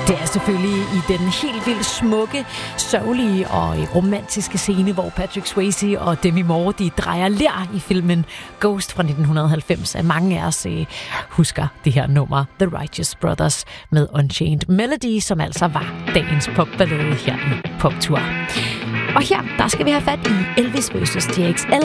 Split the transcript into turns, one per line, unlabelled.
Det er selvfølgelig i den helt vildt smukke, sørgelige og romantiske scene, hvor Patrick Swayze og Demi Moore, de drejer ler i filmen Ghost fra 1990. At mange af os husker det her nummer, The Righteous Brothers med Unchained Melody, som altså var dagens popballade her i Poptour. Og her, der skal vi have fat i Elvis vs. JXL